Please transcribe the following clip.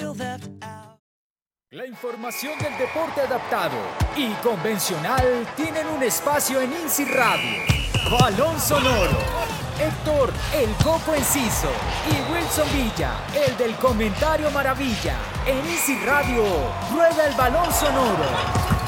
La información del deporte adaptado y convencional tienen un espacio en INSI Radio. Balón Sonoro. Héctor, el Coco Enciso, y Wilson Villa, el del comentario maravilla. En INSI Radio, rueda el balón sonoro.